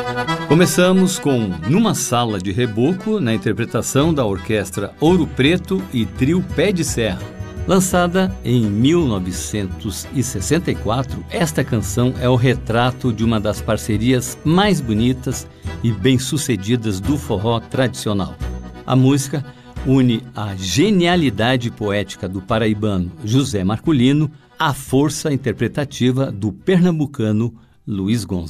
Começamos com Numa Sala de Reboco, na interpretação da Orquestra Ouro Preto e Trio Pé de Serra. Lançada em 1964, esta canção é o retrato de uma das parcerias mais bonitas e bem-sucedidas do forró tradicional. A música une a genialidade poética do paraibano José Marculino à força interpretativa do pernambucano Luiz Gonzaga.